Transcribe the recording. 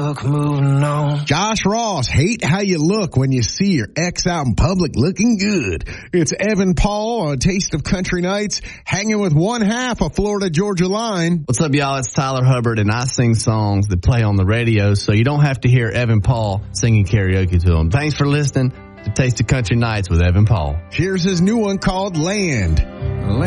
fuck moving on. Josh Ross, hate how you look when you see your ex out in public looking good. It's Evan Paul on Taste of Country Nights, hanging with one half of Florida Georgia Line. What's up, y'all? It's Tyler Hubbard, and I sing songs that play on the radio, so you don't have to hear Evan Paul singing karaoke to them. Thanks for listening to Taste of Country Nights with Evan Paul. Here's his new one called Land.